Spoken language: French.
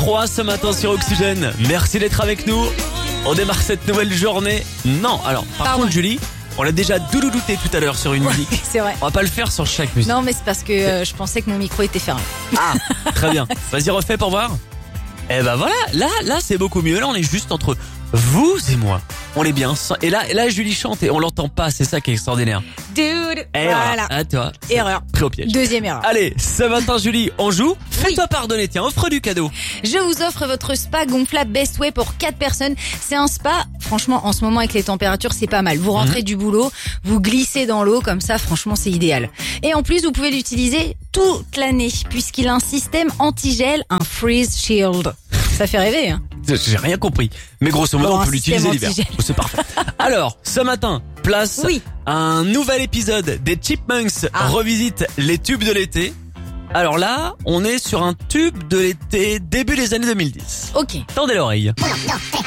8h03 ce matin sur Oxygène. Merci d'être avec nous. On démarre cette nouvelle journée. Non, alors, par contre, Julie, on l'a déjà doulouté tout à l'heure sur une musique. C'est vrai. On va pas le faire sur chaque musique. Non, mais c'est parce que je pensais que mon micro était fermé. Ah, très bien. Vas-y, refais pour voir. Eh ben voilà, là c'est beaucoup mieux. Là, on est juste entre vous et moi. On est bien. Et là, Julie chante et on l'entend pas. C'est ça qui est extraordinaire. Dude. Et Voilà. Ah, toi. Erreur. Pris au piège. Deuxième erreur. Allez, ce matin, Julie, on joue. Fais-toi pardonner. Tiens, offre du cadeau. Je vous offre votre spa gonflable Best Way pour 4 personnes. C'est un spa, franchement, en ce moment avec les températures, c'est pas mal. Vous rentrez du boulot, vous glissez dans l'eau, comme ça, franchement, c'est idéal. Et en plus, vous pouvez l'utiliser toute l'année, puisqu'il a un système anti-gel, un Freeze Shield. Ça fait rêver, hein. J'ai rien compris. Mais grosso modo, Bon, on peut un l'utiliser système l'hiver. anti-gel. C'est parfait. Alors, ce matin, place Oui. à un nouvel épisode des Chipmunks revisite les tubes de l'été. Alors là, on est sur un tube de l'été début des années 2010. Ok. Tendez l'oreille.